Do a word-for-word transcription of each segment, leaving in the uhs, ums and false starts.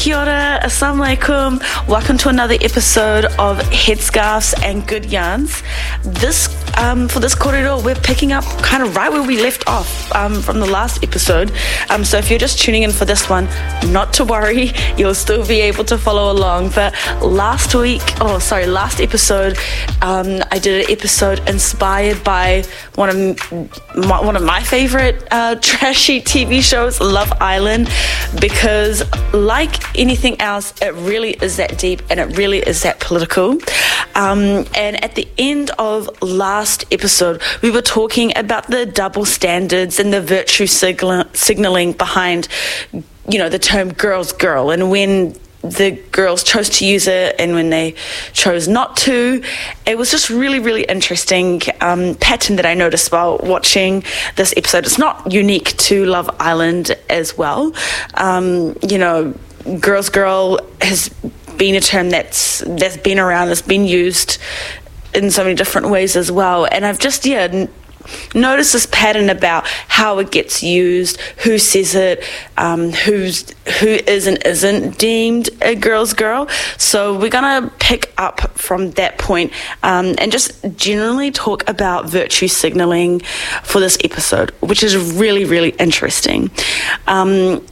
Kia ora, assalamu alaikum. Welcome to another episode of Headscarves and Good Yarns. This, um, for this corridor, we're picking up kind of right where we left off um, from the last episode. Um, so if you're just tuning in for this one, not to worry, you'll still be able to follow along. But last week, oh sorry, last episode, um, I did an episode inspired by one of my, one of my favorite uh, trashy T V shows, Love Island, because like anything else, it really is that deep and it really is that political. Um, and at the end of last episode, we were talking about the double standards and the virtue sigla- signaling behind, you know, the term girl's girl, and when the girls chose to use it and when they chose not to. It was just really, really interesting um, pattern that I noticed while watching this episode. It's not unique to Love Island as well. Um, you know, girl's girl has been a term that's that's been around, that's been used in so many different ways as well. And I've just, yeah, n- notice this pattern about how it gets used, who says it, um, who's who is and isn't deemed a girl's girl. So we're gonna pick up from that point um, and just generally talk about virtue signaling for this episode, which is really, really interesting. Um,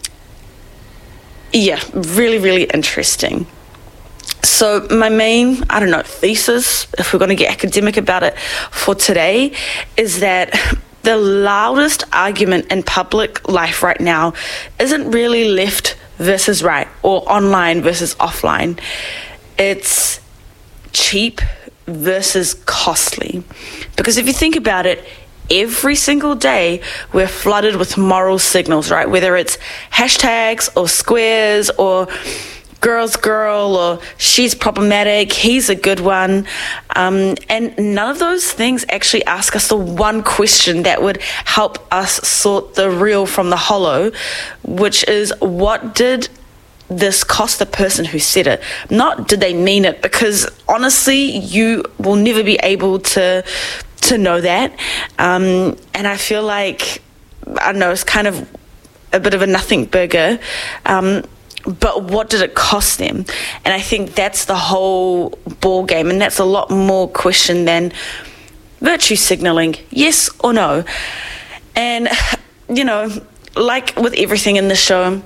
yeah, really, really interesting. So my main, I don't know, thesis, if we're going to get academic about it for today, is that the loudest argument in public life right now isn't really left versus right or online versus offline. It's cheap versus costly. Because if you think about it, every single day we're flooded with moral signals, right? Whether it's hashtags or squares or girl's girl or she's problematic, he's a good one. Um, and none of those things actually ask us the one question that would help us sort the real from the hollow, which is, what did this cost the person who said it? Not did they mean it, because honestly, you will never be able to to know that. Um, and I feel like, I don't know, it's kind of a bit of a nothing burger. Um, But what did it cost them? And I think that's the whole ball game, and that's a lot more question than virtue signaling, yes or no. And, you know, like with everything in the show,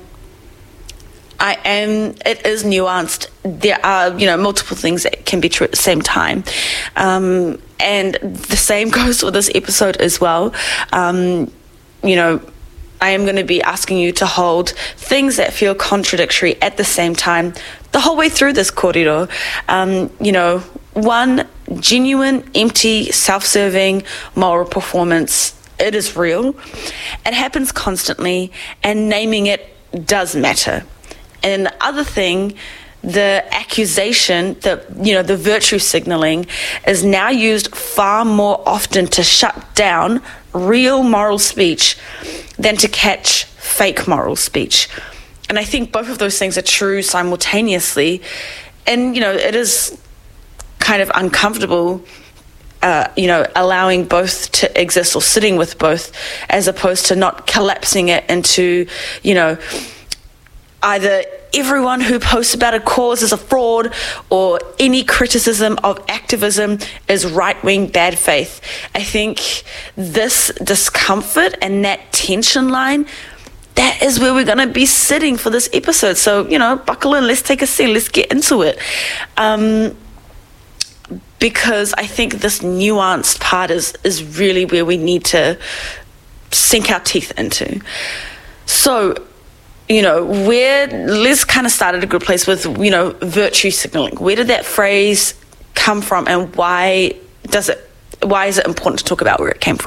I am, it is nuanced. There are, you know, multiple things that can be true at the same time. Um, and the same goes for this episode as well. Um, you know, I am going to be asking you to hold things that feel contradictory at the same time the whole way through this corridor. Um, you know, one, genuine, empty, self-serving moral performance. It is real. It happens constantly, and naming it does matter. And the other thing, the accusation, the, you know, the virtue signaling is now used far more often to shut down real moral speech than to catch fake moral speech. And I think both of those things are true simultaneously. And, you know, it is kind of uncomfortable, uh, you know, allowing both to exist or sitting with both, as opposed to not collapsing it into, you know, either everyone who posts about a cause is a fraud or any criticism of activism is right-wing bad faith. I think this discomfort and that tension line, that is where we're going to be sitting for this episode. So, you know, buckle in, let's take a seat, let's get into it. Um, because I think this nuanced part is, is really where we need to sink our teeth into. So, you know, where, let's kind of start at a good place with, you know, virtue signaling. Where did that phrase come from, and why does it, why is it important to talk about where it came from?